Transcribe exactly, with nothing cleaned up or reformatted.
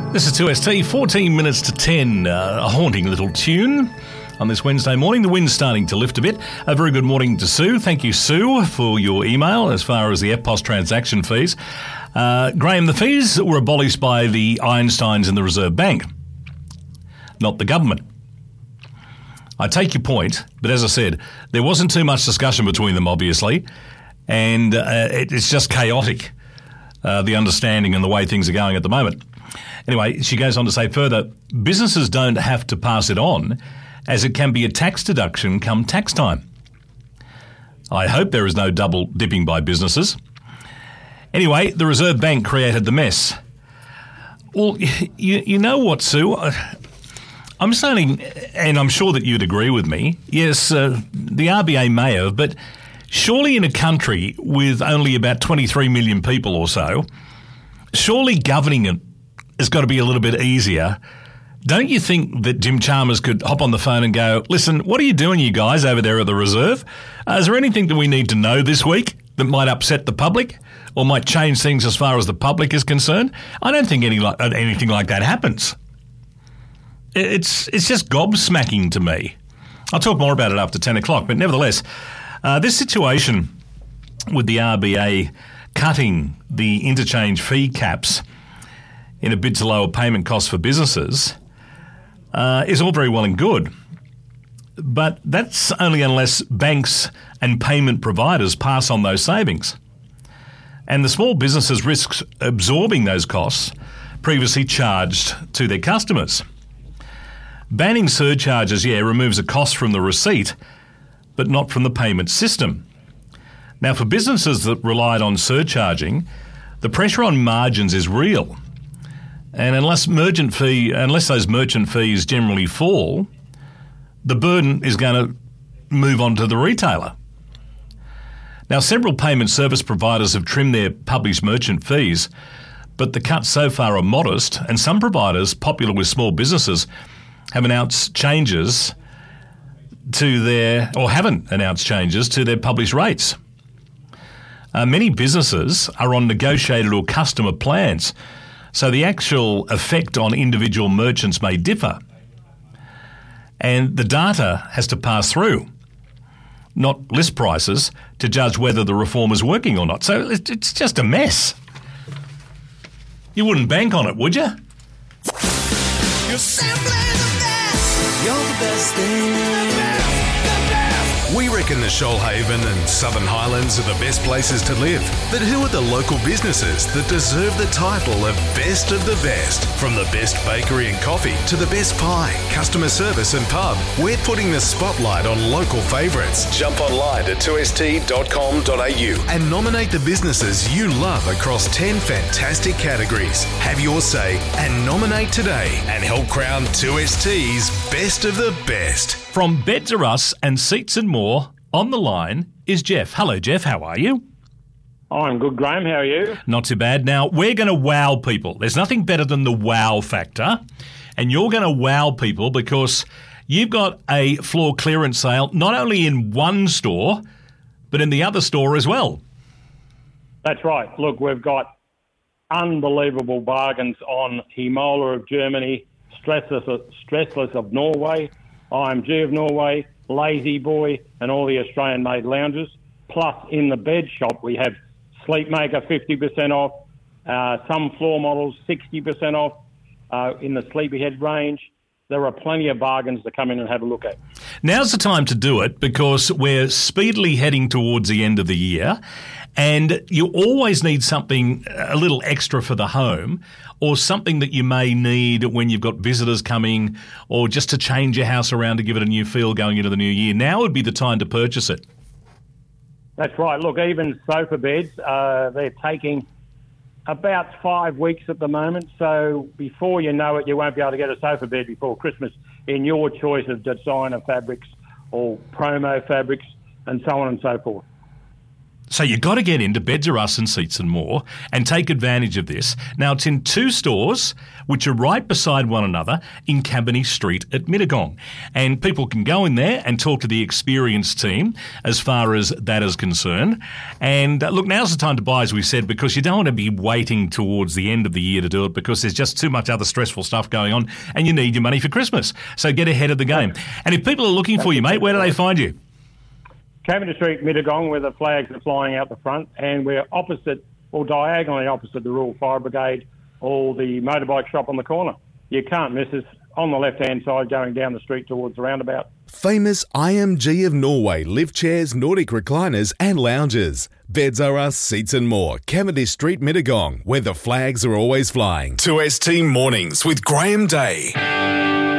This is two S T, fourteen minutes to ten, uh, a haunting little tune on this Wednesday morning. The wind's starting to lift a bit. A very good morning to Sue. Thank you, Sue, for your email as far as the F P O S transaction fees. Uh, Graham, the fees were abolished by the Einsteins and the Reserve Bank, not the government. I take your point, but as I said, there wasn't too much discussion between them, obviously, and uh, it, it's just chaotic, uh, the understanding and the way things are going at the moment. Anyway, she goes on to say further, businesses don't have to pass it on, as it can be a tax deduction come tax time. I hope there is no double dipping by businesses. Anyway, the Reserve Bank created the mess. Well, you, you know what, Sue? I'm starting, and I'm sure that you'd agree with me, yes, uh, the R B A may have, but surely in a country with only about twenty-three million people or so, surely governing it has got to be a little bit easier. Don't you think that Jim Chalmers could hop on the phone and go, listen, what are you doing, you guys, over there at the Reserve? Uh, is there anything that we need to know this week that might upset the public or might change things as far as the public is concerned? I don't think any like, anything like that happens. It's, it's just gobsmacking to me. I'll talk more about it after ten o'clock, but nevertheless, uh, this situation with the R B A cutting the interchange fee caps in a bid to lower payment costs for businesses uh, is all very well and good. But that's only unless banks and payment providers pass on those savings. And the small businesses risk absorbing those costs previously charged to their customers. Banning surcharges, yeah, removes a cost from the receipt, but not from the payment system. Now, for businesses that relied on surcharging, the pressure on margins is real. And unless merchant fee, unless those merchant fees generally fall, the burden is going to move on to the retailer. Now, several payment service providers have trimmed their published merchant fees, but the cuts so far are modest, and some providers, popular with small businesses, have announced changes to their, or haven't announced changes to their published rates. Uh, many businesses are on negotiated or customer plans, so the actual effect on individual merchants may differ. And the data has to pass through, not list prices, to judge whether the reform is working or not. So it's just a mess. You wouldn't bank on it, would you? You're simply the best. You're the best thing. The best, the best. We reckon the Shoalhaven and Southern Highlands are the best places to live. But who are the local businesses that deserve the title of Best of the Best? From the best bakery and coffee to the best pie, customer service and pub, we're putting the spotlight on local favourites. Jump online to two s t dot com dot a u and nominate the businesses you love across ten fantastic categories. Have your say and nominate today and help crown two S T's Best of the Best. From Beds R Us and Seats and More, on the line is Jeff. Hello, Jeff. How are you? I'm good, Graham. How are you? Not too bad. Now, we're going to wow people. There's nothing better than the wow factor. And you're going to wow people because you've got a floor clearance sale not only in one store, but in the other store as well. That's right. Look, we've got unbelievable bargains on Himola of Germany, Stressless of, Stressless of Norway, I M G of Norway, Lazy Boy, and all the Australian-made lounges. Plus, in the bed shop, we have Sleepmaker fifty percent off, uh, some floor models sixty percent off uh, in the Sleepyhead range. There are plenty of bargains to come in and have a look at. Now's the time to do it because we're speedily heading towards the end of the year and you always need something a little extra for the home or something that you may need when you've got visitors coming or just to change your house around to give it a new feel going into the new year. Now would be the time to purchase it. That's right. Look, even sofa beds, uh, they're taking about five weeks at the moment. So before you know it, you won't be able to get a sofa bed before Christmas in your choice of designer fabrics or promo fabrics and so on and so forth. So you've got to get into Beds Are Us and Seats and More and take advantage of this. Now, it's in two stores, which are right beside one another in Cabernet Street at Mittagong. And people can go in there and talk to the experienced team as far as that is concerned. And uh, look, now's the time to buy, as we said, because you don't want to be waiting towards the end of the year to do it because there's just too much other stressful stuff going on and you need your money for Christmas. So get ahead of the game. And if people are looking for you, mate, where do they find you? Cavendish Street, Mittagong, where the flags are flying out the front, and we're opposite, or diagonally opposite the Rural Fire Brigade or the motorbike shop on the corner. You can't miss us on the left-hand side going down the street towards the roundabout. Famous I M G of Norway lift chairs, Nordic recliners and lounges. Beds Are Us, Seats and More. Cavendish Street, Mittagong, where the flags are always flying. two S T Mornings with Graham Day.